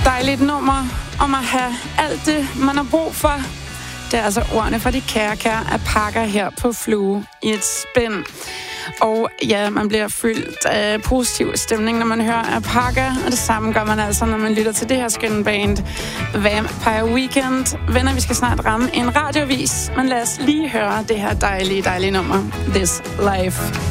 dejligt nummer om at have alt det, man har brug for. Det er altså ordene fra de kære Apaka her på Flue i et spænd. Og ja, man bliver fyldt af positiv stemning, når man hører Apaka, og det samme gør man altså, når man lytter til det her skønne band Vampire Weekend. Venner, vi skal snart ramme en radiovis, men lad os lige høre det her dejlige nummer, This Life.